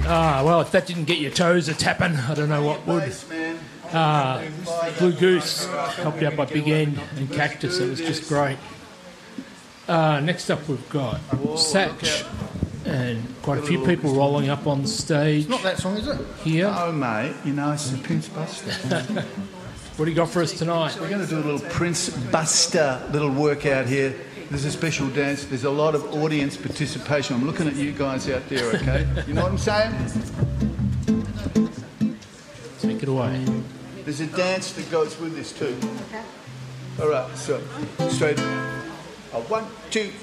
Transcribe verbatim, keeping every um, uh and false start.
Ah, well, if that didn't get your toes a tapping, I don't know what would. Ah, Blue Goose, helped out by Big N and Cactus. It was just great. Uh, next up, we've got Satch, and quite a few people rolling up on stage. It's not that song, is it? Here. Oh, mate, you know, it's the Prince Buster. What do you got for us tonight? We're going to do a little Prince Buster little workout here. There's a special dance. There's a lot of audience participation. I'm looking at you guys out there, okay? You know what I'm saying? Take it away. There's a dance that goes with this too. All right, so straight. A one, two,